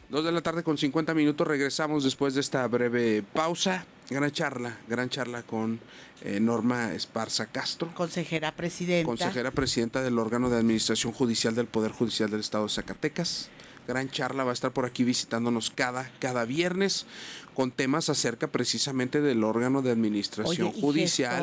2:50 p.m. Regresamos después de esta breve pausa. Gran charla con Norma Esparza Castro, consejera presidenta del órgano de administración judicial del Poder Judicial del Estado de Zacatecas. Gran charla, va a estar por aquí visitándonos cada viernes con temas acerca precisamente del órgano de administración judicial,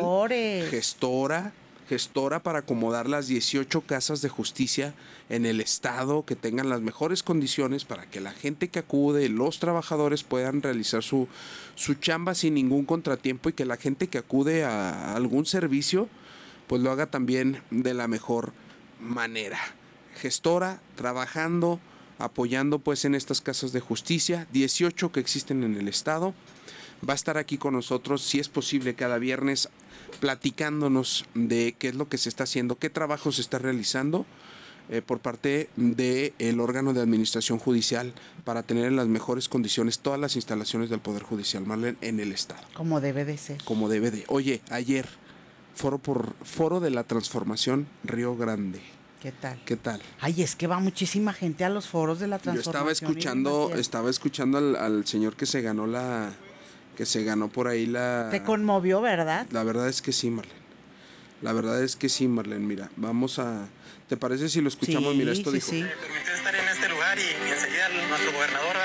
gestora para acomodar las 18 casas de justicia en el estado, que tengan las mejores condiciones para que la gente que acude, los trabajadores puedan realizar su chamba sin ningún contratiempo, y que la gente que acude a algún servicio pues lo haga también de la mejor manera. Gestora, trabajando, apoyando pues en estas casas de justicia, 18 que existen en el estado. Va a estar aquí con nosotros, si es posible, cada viernes, platicándonos de qué es lo que se está haciendo, qué trabajo se está realizando por parte del órgano de administración judicial para tener en las mejores condiciones todas las instalaciones del Poder Judicial, Marlene, en el estado. Como debe de ser. Como debe de. Oye, ayer, Foro de la Transformación Río Grande. ¿Qué tal? Ay, es que va muchísima gente a los foros de la transformación. Yo estaba escuchando al señor que se ganó por ahí la... Te conmovió, ¿verdad? La verdad es que sí, Marlene. Mira, vamos a... ¿Te parece si lo escuchamos? Sí, Mira, esto dijo. Me permitió estar en este lugar y enseguida nuestro gobernador,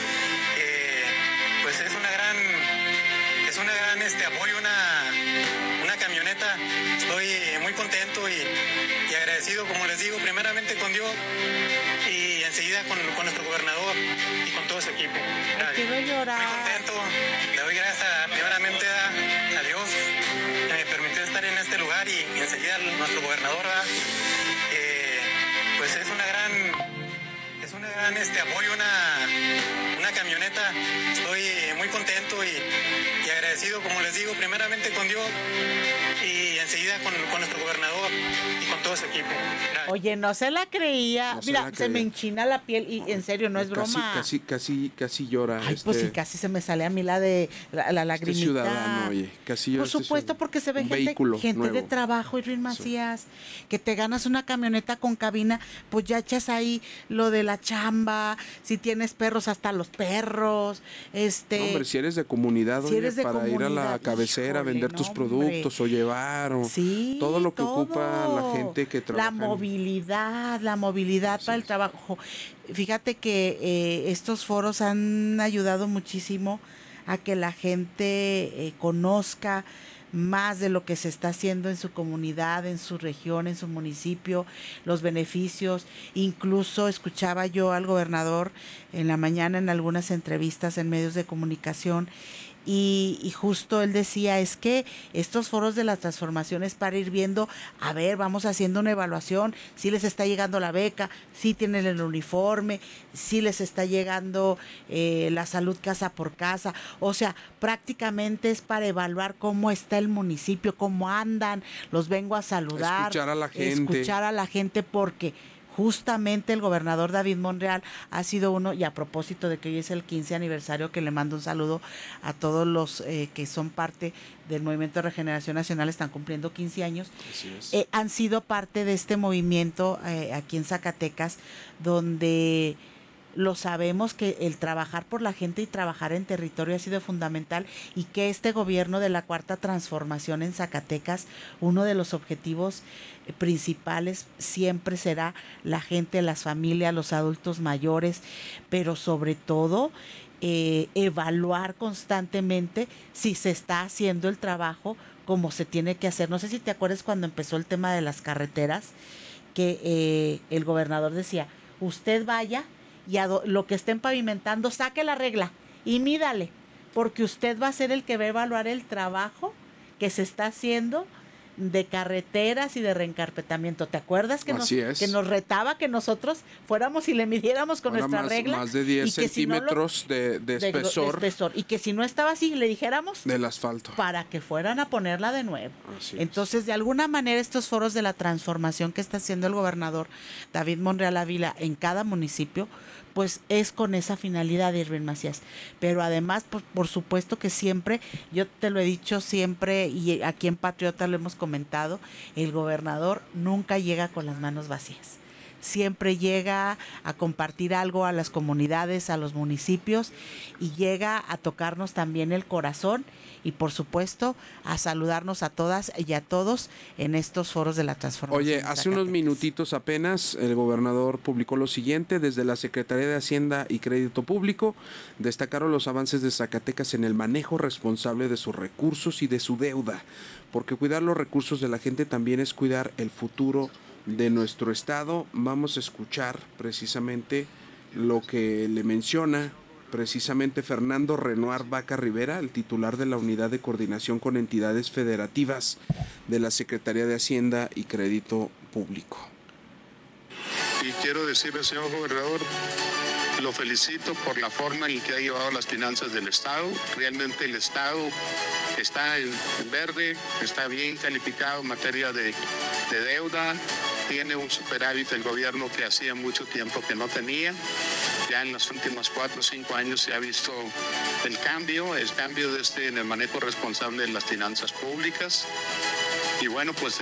pues es una gran apoyo, una camioneta. Estoy muy contento y agradecido, como les digo, primeramente con Dios y enseguida con nuestro gobernador y con todo su equipo. Quiero llorar. Muy contento, le doy gracias primeramente a Dios que me permitió estar en este lugar y enseguida nuestro gobernador, pues es una gran apoyo, una camioneta. Estoy muy contento y agradecido, como les digo, primeramente con Dios y enseguida con nuestro gobernador y con todo su equipo. Gracias. Oye, no se la creía. No se Mira, la se creía. me enchina la piel y en serio, no es broma. Casi llora. Ay, pues sí, casi se me sale a mí la lagrimita. Ciudadano, oye, casi llora. Por supuesto, porque se ve gente de trabajo, Irving Macías, que te ganas una camioneta con cabina, pues ya echas ahí lo de la chamba, si tienes perros, hasta los perros, No, hombre, si eres de comunidad, para ir a la cabecera, híjole, vender tus productos o llevar, o todo lo que ocupa la gente que trabaja. La movilidad para el trabajo. Fíjate que estos foros han ayudado muchísimo a que la gente conozca más de lo que se está haciendo en su comunidad, en su región, en su municipio, los beneficios. Incluso escuchaba yo al gobernador en la mañana en algunas entrevistas en medios de comunicación y justo él decía, es que estos foros de la transformación es para ir viendo, a ver, vamos haciendo una evaluación, si les está llegando la beca, si tienen el uniforme, si les está llegando la salud casa por casa, o sea, prácticamente es para evaluar cómo está el municipio, cómo andan, los vengo a saludar, escuchar a la gente porque justamente el gobernador David Monreal ha sido uno, y a propósito de que hoy es el 15 aniversario, que le mando un saludo a todos los que son parte del Movimiento de Regeneración Nacional, están cumpliendo 15 años, han sido parte de este movimiento aquí en Zacatecas, donde lo sabemos que el trabajar por la gente y trabajar en territorio ha sido fundamental, y que este gobierno de la Cuarta Transformación en Zacatecas, uno de los objetivos principales siempre será la gente, las familias, los adultos mayores, pero sobre todo evaluar constantemente si se está haciendo el trabajo como se tiene que hacer. No sé si te acuerdas cuando empezó el tema de las carreteras, que el gobernador decía, usted vaya y lo que estén pavimentando, saque la regla y mídale, porque usted va a ser el que va a evaluar el trabajo que se está haciendo de carreteras y de reencarpetamiento. ¿Te acuerdas que nos retaba que nosotros fuéramos y le midiéramos con nuestra regla? Más de 10 centímetros de espesor. Y que si no estaba así, le dijéramos del asfalto, para que fueran a ponerla de nuevo. Entonces, de alguna manera, estos foros de la transformación que está haciendo el gobernador David Monreal Ávila en cada municipio, pues es con esa finalidad, Irving Macías. Pero además, por supuesto que siempre, yo te lo he dicho siempre, y aquí en Patriota lo hemos comentado, el gobernador nunca llega con las manos vacías. siempre llega a compartir algo a las comunidades, a los municipios, y llega a tocarnos también el corazón y por supuesto a saludarnos a todas y a todos en estos foros de la transformación. Oye, hace unos minutitos apenas el gobernador publicó lo siguiente: desde la Secretaría de Hacienda y Crédito Público destacaron los avances de Zacatecas en el manejo responsable de sus recursos y de su deuda, porque cuidar los recursos de la gente también es cuidar el futuro de nuestro estado. Vamos a escuchar precisamente lo que le menciona precisamente Fernando Renoir Vaca Rivera, el titular de la Unidad de Coordinación con Entidades Federativas de la Secretaría de Hacienda y Crédito Público. Y quiero decirle, señor gobernador, lo felicito por la forma en que ha llevado las finanzas del Estado. Realmente el Estado está en verde, está bien calificado en materia de deuda, tiene un superávit el gobierno que hacía mucho tiempo que no tenía. Ya en los últimos 4 o 5 años se ha visto el cambio en el manejo responsable de las finanzas públicas. Y bueno, pues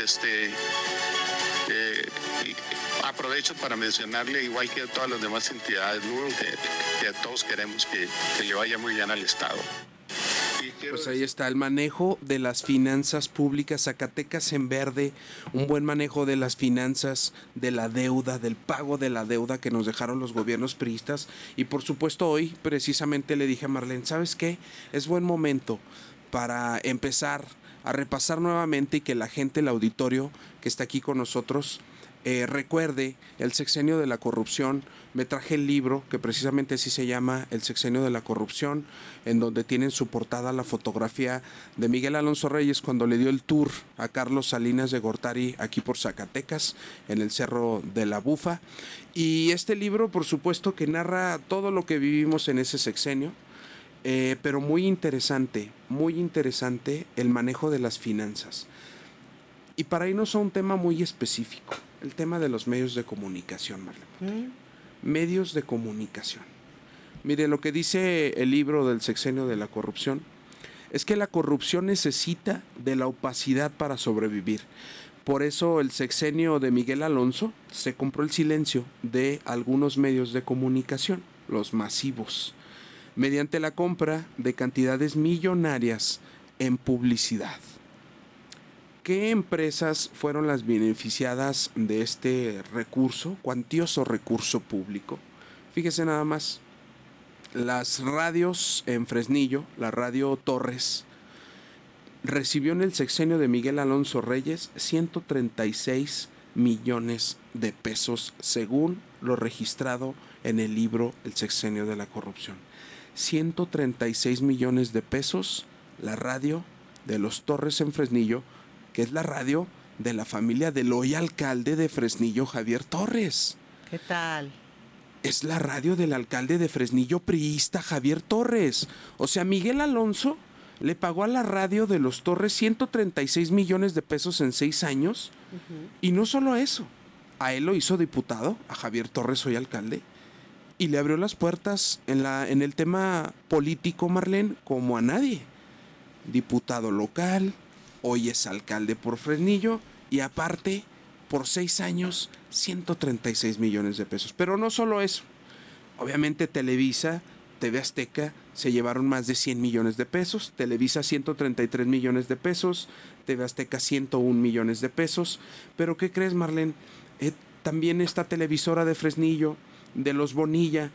aprovecho para mencionarle, igual que a todas las demás entidades, ¿no? que todos queremos que le vaya muy bien al Estado. Pues ahí está el manejo de las finanzas públicas, Zacatecas en verde, un buen manejo de las finanzas, de la deuda, del pago de la deuda que nos dejaron los gobiernos priistas. Y por supuesto hoy precisamente le dije a Marlene, ¿sabes qué? Es buen momento para empezar a repasar nuevamente y que la gente, el auditorio que está aquí con nosotros, recuerde el sexenio de la corrupción. Me traje el libro que precisamente así se llama, El sexenio de la corrupción, en donde tienen su portada la fotografía de Miguel Alonso Reyes cuando le dio el tour a Carlos Salinas de Gortari aquí por Zacatecas, en el Cerro de la Bufa. Y este libro, por supuesto, que narra todo lo que vivimos en ese sexenio, pero muy interesante el manejo de las finanzas. Y para irnos a un tema muy específico, el tema de los medios de comunicación, Marlene. Medios de comunicación. Mire, lo que dice el libro del sexenio de la corrupción es que la corrupción necesita de la opacidad para sobrevivir. Por eso el sexenio de Miguel Alonso se compró el silencio de algunos medios de comunicación, los masivos, mediante la compra de cantidades millonarias en publicidad. ¿Qué empresas fueron las beneficiadas de este recurso, cuantioso recurso público? Fíjese nada más, las radios en Fresnillo, la radio Torres, recibió en el sexenio de Miguel Alonso Reyes 136 millones de pesos, según lo registrado en el libro El sexenio de la corrupción. 136 millones de pesos, la radio de los Torres en Fresnillo, que es la radio de la familia del hoy alcalde de Fresnillo, Javier Torres. ¿Qué tal? Es la radio del alcalde de Fresnillo priista, Javier Torres. O sea, Miguel Alonso le pagó a la radio de los Torres 136 millones de pesos en 6 años. Y no solo eso, a él lo hizo diputado, a Javier Torres, hoy alcalde, y le abrió las puertas en el tema político, Marlene, como a nadie. Diputado local, hoy es alcalde por Fresnillo y aparte, por 6 años, 136 millones de pesos. Pero no solo eso. Obviamente Televisa, TV Azteca, se llevaron más de 100 millones de pesos. Televisa 133 millones de pesos. TV Azteca 101 millones de pesos. Pero ¿qué crees, Marlene? También esta televisora de Fresnillo, de los Bonilla,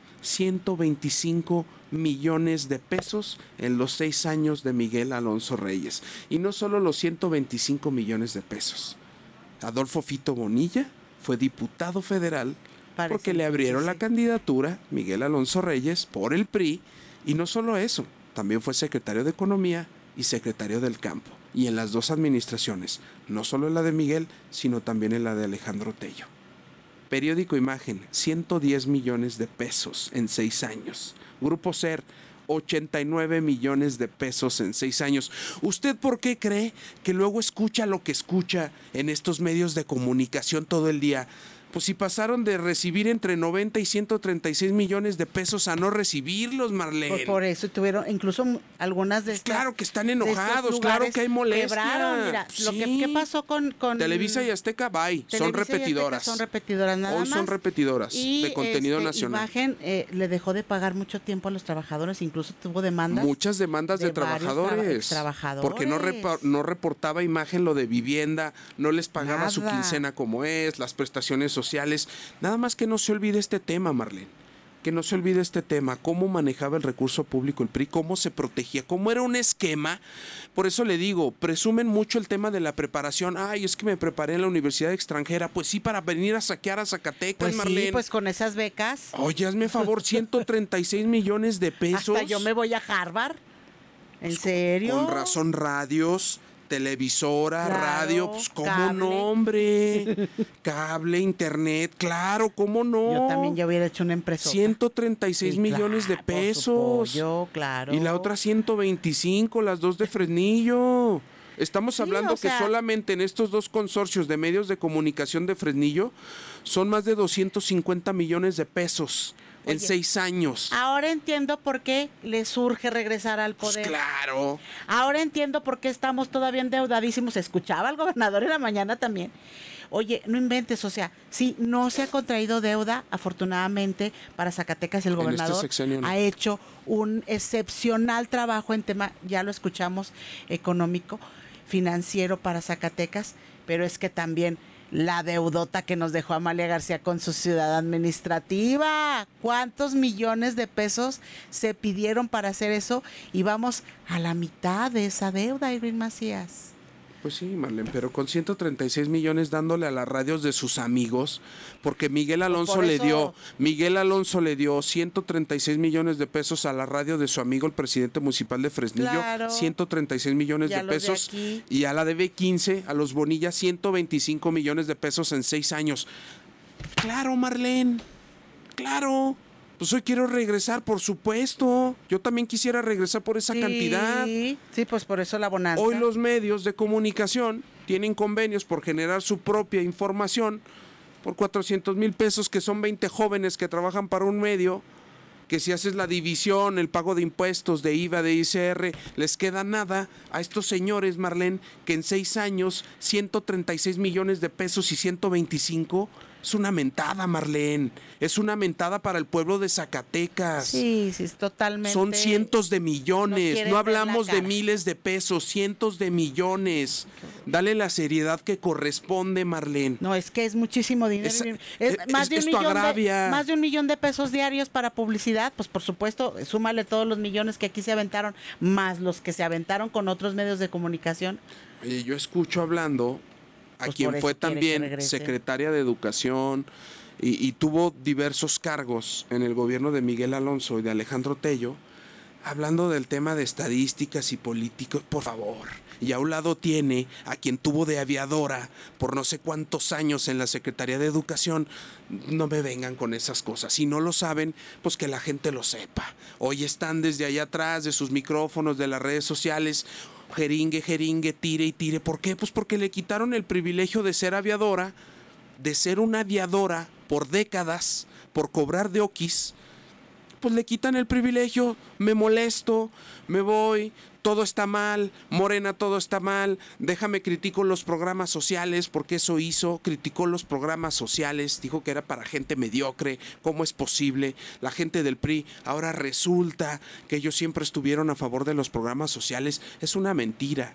125 millones de pesos en los 6 años de Miguel Alonso Reyes. Y no solo los 125 millones de pesos. Adolfo Fito Bonilla fue diputado federal porque le abrieron la candidatura Miguel Alonso Reyes por el PRI. Y no solo eso, también fue secretario de Economía y secretario del Campo. Y en las 2 administraciones, no solo en la de Miguel, sino también en la de Alejandro Tello. Periódico Imagen, 110 millones de pesos en 6 años. Grupo SER, 89 millones de pesos en 6 años. ¿Usted por qué cree que luego escucha lo que escucha en estos medios de comunicación todo el día? Pues si pasaron de recibir entre 90 y 136 millones de pesos a no recibirlos, Marlene. Pues por eso tuvieron, incluso algunas de estas, claro que están enojados, claro que hay molestia. Quebraron, mira, Sí. lo que pasó con Televisa y Azteca, bye, Televisa son repetidoras. Son repetidoras nada Hoy más. son repetidoras y de contenido nacional. Imagen le dejó de pagar mucho tiempo a los trabajadores, incluso tuvo demandas. Muchas demandas de varios trabajadores. Porque no reportaba Imagen lo de vivienda, no les pagaba su quincena como es, las prestaciones sociales. Nada más que no se olvide este tema, Marlene. Que no se olvide este tema, cómo manejaba el recurso público el PRI, cómo se protegía, cómo era un esquema. Por eso le digo, presumen mucho el tema de la preparación. Ay, es que me preparé en la universidad extranjera. Pues sí, para venir a saquear a Zacatecas, pues Marlene. Sí, pues con esas becas. Oye, hazme favor, 136 millones de pesos. Hasta yo me voy a Harvard. ¿En serio? Con razón, radios, televisora, claro, radio, pues cómo cable. no, hombre. Cable, internet, claro, cómo no. Yo también ya hubiera hecho una empresa. 136 millones de pesos. Claro. Y la otra 125, las dos de Fresnillo. Estamos hablando que solamente en estos dos consorcios de medios de comunicación de Fresnillo son más de 250 millones de pesos. En 6 años. Ahora entiendo por qué les surge regresar al poder. Pues claro. Ahora entiendo por qué estamos todavía endeudadísimos. Escuchaba al gobernador en la mañana también. Oye, no inventes, o sea, sí, no se ha contraído deuda, afortunadamente, para Zacatecas. El gobernador sexenio, ¿no? ha hecho un excepcional trabajo en tema, ya lo escuchamos, económico, financiero para Zacatecas, pero es que también la deudota que nos dejó Amalia García con su ciudad administrativa. ¿Cuántos millones de pesos se pidieron para hacer eso? Y vamos a la mitad de esa deuda, Irving Macías. Pues sí, Marlene, pero con 136 millones dándole a las radios de sus amigos, porque Miguel Alonso le dio 136 millones de pesos a la radio de su amigo el presidente municipal de Fresnillo, claro. 136 millones de pesos, y a la de B15, a los Bonilla, 125 millones de pesos en 6 años. Claro, Marlene, claro. Pues hoy quiero regresar, por supuesto. Yo también quisiera regresar por esa cantidad. Sí, pues por eso la bonanza. Hoy los medios de comunicación tienen convenios por generar su propia información por 400 mil pesos, que son 20 jóvenes que trabajan para un medio, que si haces la división, el pago de impuestos, de IVA, de ICR, les queda nada a estos señores, Marlene, que en 6 años, 136 millones de pesos y 125... Es una mentada, Marlene. Es una mentada para el pueblo de Zacatecas. Sí, es totalmente. Son cientos de millones. No hablamos de miles de pesos, cientos de millones. Dale la seriedad que corresponde, Marlene. No, es que es muchísimo dinero. Más de un millón de pesos diarios para publicidad. Pues por supuesto, súmale todos los millones que aquí se aventaron, más los que se aventaron con otros medios de comunicación. Oye, yo escucho hablando a quien fue también secretaria de Educación y tuvo diversos cargos en el gobierno de Miguel Alonso y de Alejandro Tello, hablando del tema de estadísticas y políticos, por favor. Y a un lado tiene a quien tuvo de aviadora por no sé cuántos años en la Secretaría de Educación. No me vengan con esas cosas. Si no lo saben, pues que la gente lo sepa. Hoy están desde allá atrás de sus micrófonos, de las redes sociales, jeringue, tire y tire. ¿Por qué? Pues porque le quitaron el privilegio de ser aviadora, de ser una aviadora por décadas, por cobrar de oquis. Pues le quitan el privilegio, me molesto, me voy, todo está mal, Morena todo está mal, déjame critico los programas sociales, porque eso hizo, criticó los programas sociales, dijo que era para gente mediocre, ¿cómo es posible? La gente del PRI, ahora resulta que ellos siempre estuvieron a favor de los programas sociales. Es una mentira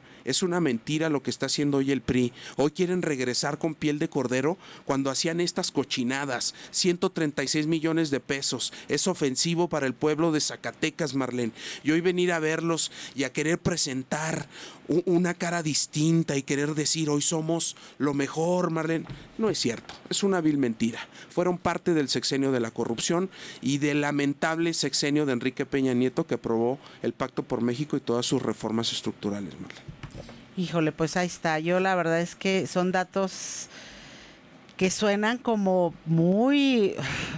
lo que está haciendo hoy el PRI. Hoy quieren regresar con piel de cordero cuando hacían estas cochinadas, 136 millones de pesos, es ofensivo para el pueblo de Zacatecas, Marlene, y hoy venir a verlos y a querer presentar una cara distinta y querer decir hoy somos lo mejor, Marlene, no es cierto, es una vil mentira. Fueron parte del sexenio de la corrupción y del lamentable sexenio de Enrique Peña Nieto, que aprobó el Pacto por México y todas sus reformas estructurales, Marlene. Híjole, pues ahí está. Yo la verdad es que son datos que suenan como muy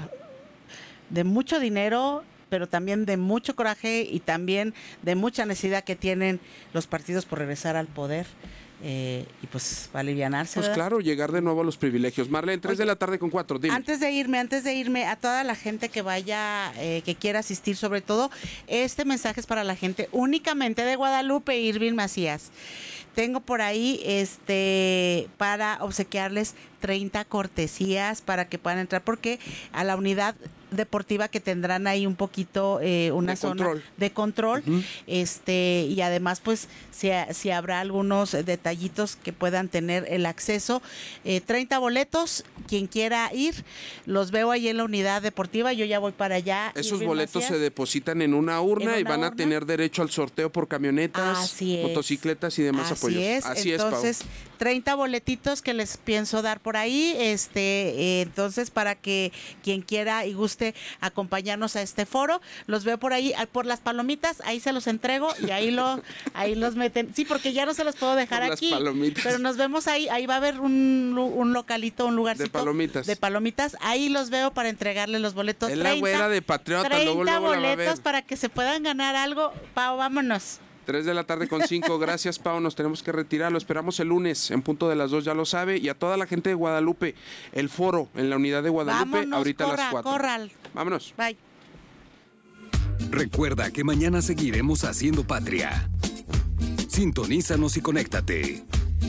de mucho dinero, pero también de mucho coraje y también de mucha necesidad que tienen los partidos por regresar al poder. y pues va a alivianarse. Pues ¿verdad? claro, llegar de nuevo a los privilegios. Marlene, 3 de la tarde con 4, dime. Antes de irme, a toda la gente que vaya, que quiera asistir, sobre todo, este mensaje es para la gente únicamente de Guadalupe, Irving Macías. Tengo por ahí para obsequiarles 30 cortesías para que puedan entrar, porque a la unidad deportiva que tendrán ahí un poquito una zona de control, y además pues si habrá algunos detallitos que puedan tener el acceso. 30 boletos, quien quiera ir, los veo ahí en la unidad deportiva, yo ya voy para allá. Esos boletos se depositan en una urna y van a tener derecho al sorteo por camionetas, motocicletas y demás apoyos. Así es, entonces 30 boletitos que les pienso dar por ahí, entonces para que quien quiera y guste acompañarnos a este foro, los veo por ahí, por las palomitas, ahí se los entrego y ahí los meten, sí, porque ya no se los puedo dejar por aquí, pero nos vemos ahí va a haber un localito, un lugarcito de palomitas, ahí los veo para entregarles los boletos. Es la güera de Patriota, 30 luego boletos para que se puedan ganar algo. Pau, vámonos. 3 de la tarde con 5, gracias Pau, nos tenemos que retirar, lo esperamos el lunes en punto de las 2, ya lo sabe, y a toda la gente de Guadalupe, el foro en la unidad de Guadalupe, vámonos, ahorita a las 4. Corral. Vámonos. Bye. Recuerda que mañana seguiremos haciendo patria. Sintonízanos y conéctate.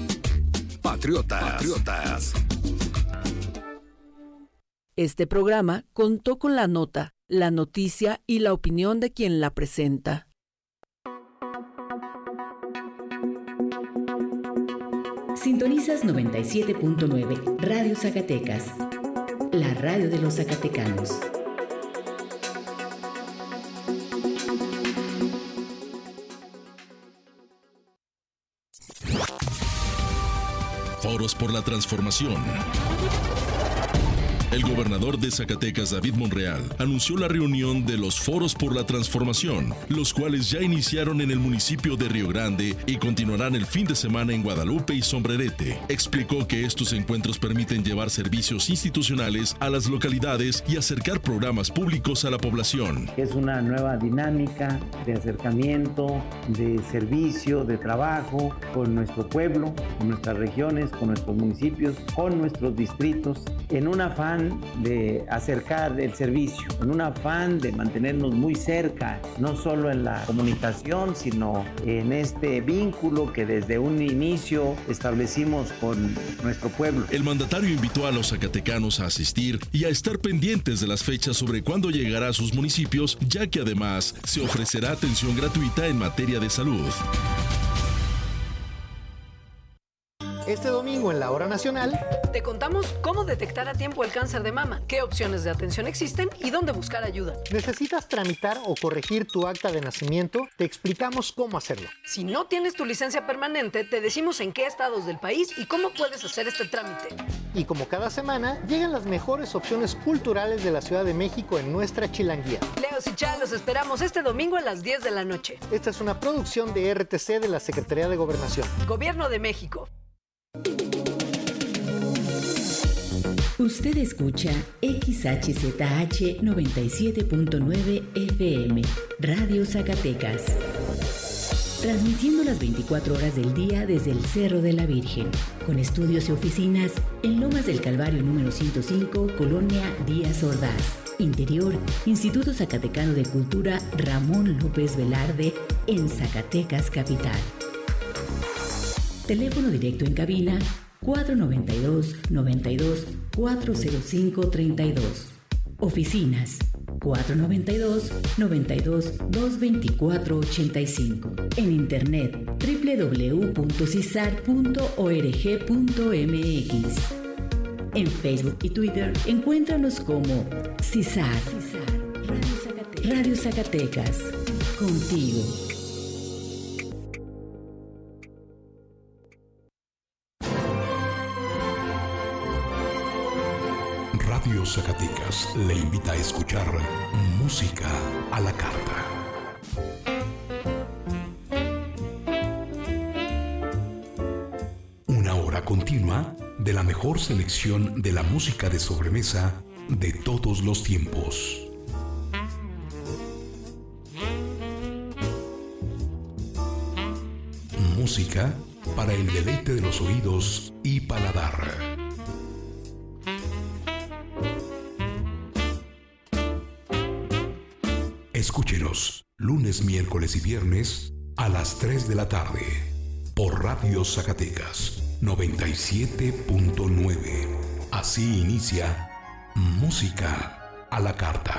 Patriotas. Este programa contó con la nota, la noticia y la opinión de quien la presenta. Sintonizas 97.9 Radio Zacatecas, la radio de los zacatecanos. Foros por la Transformación. El gobernador de Zacatecas, David Monreal, anunció la reunión de los Foros por la Transformación, los cuales ya iniciaron en el municipio de Río Grande y continuarán el fin de semana en Guadalupe y Sombrerete. Explicó que estos encuentros permiten llevar servicios institucionales a las localidades y acercar programas públicos a la población. Es una nueva dinámica de acercamiento, de servicio, de trabajo con nuestro pueblo, con nuestras regiones, con nuestros municipios, con nuestros distritos, en un afán de acercar el servicio, en un afán de mantenernos muy cerca, no solo en la comunicación, sino en este vínculo que desde un inicio establecimos con nuestro pueblo. El mandatario invitó a los zacatecanos a asistir y a estar pendientes de las fechas sobre cuándo llegará a sus municipios, ya que además se ofrecerá atención gratuita en materia de salud. Este domingo en la Hora Nacional te contamos cómo detectar a tiempo el cáncer de mama, qué opciones de atención existen y dónde buscar ayuda. ¿Necesitas tramitar o corregir tu acta de nacimiento? Te explicamos cómo hacerlo. Si no tienes tu licencia permanente, te decimos en qué estados del país y cómo puedes hacer este trámite. Y como cada semana, llegan las mejores opciones culturales de la Ciudad de México en nuestra Chilanguía. Leos y Chá, los esperamos este domingo a las 10 de la noche. Esta es una producción de RTC de la Secretaría de Gobernación. Gobierno de México. Usted escucha XHZH 97.9 FM, Radio Zacatecas. Transmitiendo las 24 horas del día desde el Cerro de la Virgen, con estudios y oficinas en Lomas del Calvario número 105, Colonia Díaz Ordaz. Interior, Instituto Zacatecano de Cultura Ramón López Velarde, en Zacatecas Capital. Teléfono directo en cabina 492-92-405-32. Oficinas 492-92-224-85. En internet www.cisar.org.mx. En Facebook y Twitter encuéntranos como CISAR. Radio Zacatecas. Contigo. Radio Zacatecas le invita a escuchar música a la carta. Una hora continua de la mejor selección de la música de sobremesa de todos los tiempos. Música para el deleite de los oídos y paladar. Escúchenos lunes, miércoles y viernes a las 3 de la tarde por Radio Zacatecas 97.9. Así inicia Música a la Carta.